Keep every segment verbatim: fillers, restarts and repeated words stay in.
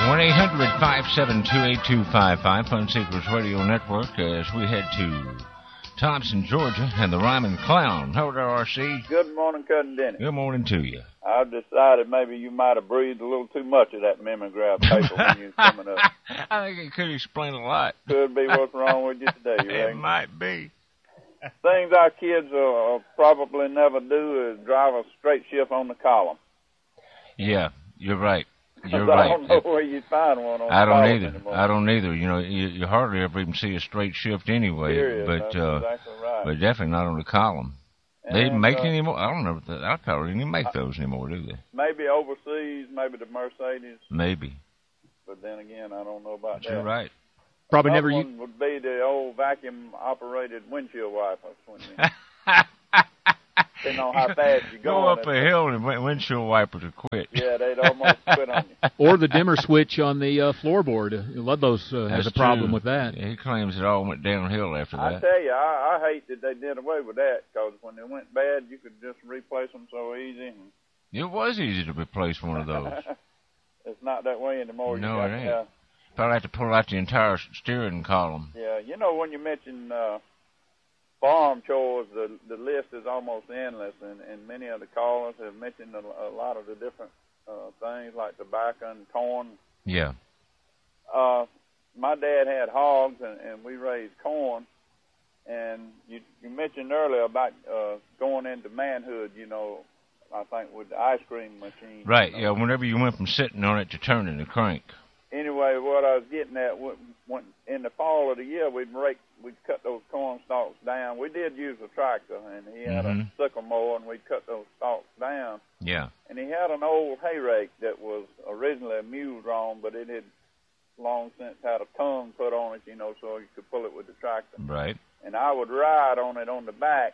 one eight hundred five seven two eight two five five, Fun Seekers Radio Network, as we head to Thompson, Georgia, and the Rhyming Clown. Hello there, R C. Good morning, Cousin Denny. Good morning to you. I've decided maybe you might have breathed a little too much of that mimeograph paper when you were coming up. I think it could explain a lot. Could be what's wrong with you today, you It reckon? might be. Things our kids will uh, probably never do is drive a straight shift on the column. Yeah, you're right. You're I right. don't know where you find one on I the don't column either. anymore. I don't either. You know, you, you hardly ever even see a straight shift anyway. Period. But That's uh, exactly right. but definitely not on the column. They And, make uh, any more? I don't know. If the, I probably didn't make those anymore, do they? Maybe overseas, maybe the Mercedes, Maybe. but then again, I don't know about But that. you're right. Probably Another never. one would be the old vacuum-operated windshield wipers. When you, depending on how fast you go. Go up a hill and win- windshield wipers will quit. Yeah, they'd almost quit on you. Or the dimmer switch on the uh, floorboard. Uh, Ludlows uh, has That's a problem true. with that. He claims it all went downhill after I that. tell you, I, I hate that they did away with that, because when they went bad, you could just replace them so easy. And It was easy to replace one of those. it's not that way anymore. No, you got it to ain't. have- Probably have to pull out the entire steering column. Yeah, you know, when you mention uh, farm chores, the the list is almost endless, and, and many of the callers have mentioned a, a lot of the different uh, things like tobacco and corn. Yeah. Uh, my dad had hogs, and, and we raised corn. And you, you mentioned earlier about uh, going into manhood, you know, I think with the ice cream machine. Right, you know. yeah, whenever you went from sitting on it to turning the crank. Anyway, what I was getting at, when, when, in the fall of the year, we'd rake, we'd cut those corn stalks down. We did use a tractor, and he had Mhm. a sickle mower, and we'd cut those stalks down. Yeah. And he had an old hay rake that was originally a mule drawn, but it had long since had a tongue put on it, you know, so you could pull it with the tractor. Right. And I would ride on it on the back,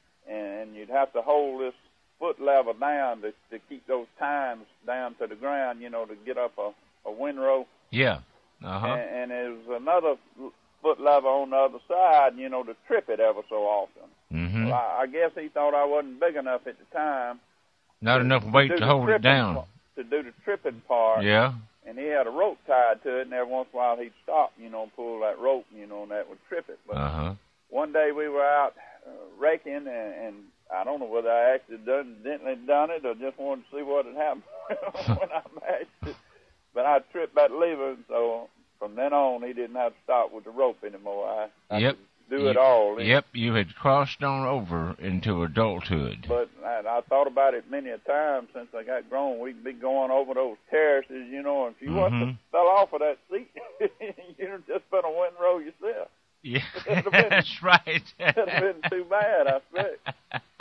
and you'd have to hold this foot lever down to, to keep those tines down to the ground, you know, to get up a, a windrow. Yeah. Uh-huh. And, and there was another foot lever on the other side, you know, to trip it ever so often. Mm-hmm. Well, I, I guess he thought I wasn't big enough at the time. Not to, enough weight do to the hold it tripping down. pa- To do the tripping part. Yeah. And he had a rope tied to it, and every once in a while he'd stop, you know, and pull that rope, you know, and that would trip it. But Uh-huh. one day we were out uh, raking, and, and I don't know whether I actually done, didn't done it or just wanted to see what had happened when I mashed it. But I tripped that lever, and so from then on he didn't have to stop with the rope anymore. I, I Yep. could do You- it all. Yep, you had crossed on over into adulthood. But I, I thought about it many a time since I got grown. We'd be going over those terraces, you know, and if you Mhm. wasn't to fell off of that seat, you'd have just been a windrow yourself. Yeah, It'd have been- that's right. That'd have been too bad, I expect.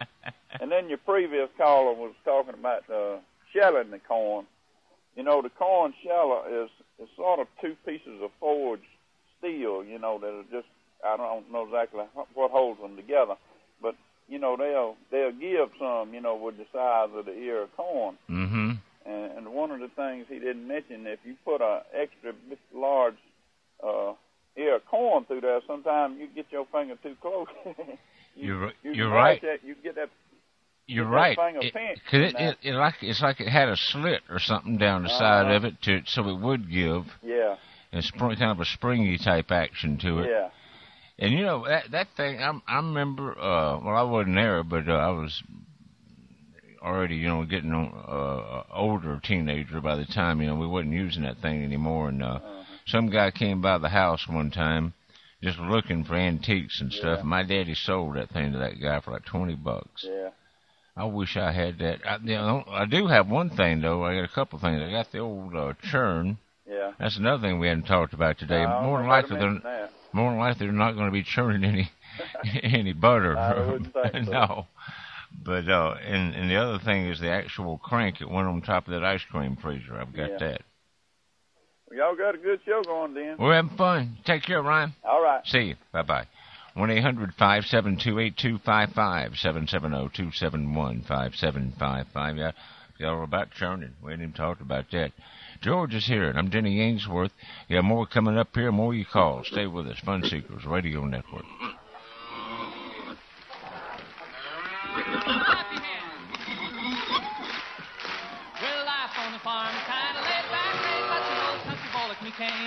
And then your previous caller was talking about uh, shelling the corn. You know, the corn sheller is, is sort of two pieces of forged steel, you know, that are just, I don't know exactly what holds them together. But, you know, they'll they'll give some, you know, with the size of the ear of corn. Mm-hmm. And, and one of the things he didn't mention, if you put a extra big, large uh, ear of corn through there, sometimes you get your finger too close. you, You're, you you're can right. That, you get that. You're get that right. finger It, pinched 'cause it, in that. it, it like it's like it had a slit or something down the side Uh-huh. of it to so it would give. Yeah, It's kind of a springy type action to it. yeah. And you know that that thing. I I remember. Uh, well, I wasn't there, but uh, I was already, you know, getting on, uh, older teenager by the time, you know, we wasn't using that thing anymore. And uh, Uh-huh. some guy came by the house one time, just looking for antiques and stuff. Yeah. And my daddy sold that thing to that guy for like twenty bucks. Yeah. I wish I had that. I, you know, I do have one thing though. I got a couple things. I got the old uh, churn. Yeah. That's another thing we hadn't talked about today. No, more than nobody likely, they're mentioned that. more than likely they're not going to be churning any any butter. I wouldn't think so. No. But uh, and and the other thing is the actual crank that went on top of that ice cream freezer. I've got Yeah. that. Well, y'all got a good show going then. We're having fun. Take care, Ryan. All right. See you. Bye bye. One eight hundred five seven two eight two five five seven seven zero two seven one five seven five five. Yeah, y'all were about churning. We hadn't even talked about that. George is here, and I'm Denny Ainsworth. You have more coming up here, more you call. Stay with us. Fun Seekers Radio Network. Real life on the farm, kind of laid back, ain't much of old country came.